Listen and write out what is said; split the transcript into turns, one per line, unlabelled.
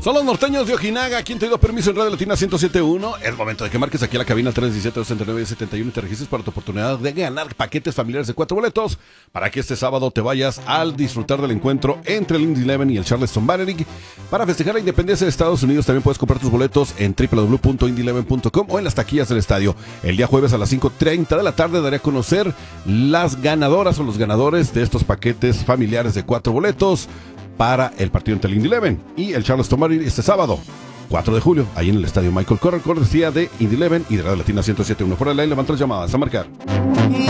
Son los norteños de Ojinaga. ¿Quién te dio permiso en Radio Latina 107.1? Es momento de que marques aquí a la cabina 317-269-71 y te registres para tu oportunidad de ganar paquetes familiares de 4 boletos para que este sábado te vayas al disfrutar del encuentro entre el Indy 11 y el Charleston Battery. Para festejar la independencia de Estados Unidos también puedes comprar tus boletos en www.indy11.com o en las taquillas del estadio. El día jueves a las 5:30 de la tarde daré a conocer las ganadoras o los ganadores de estos paquetes familiares de 4 boletos para el partido entre el Indy 11 y el Charleston Battery este sábado, 4 de julio, ahí en el estadio Michael Corral, cortesía de Indy 11 y de Radio Latina 107.1. Fuera del aire, levanta las llamadas a marcar.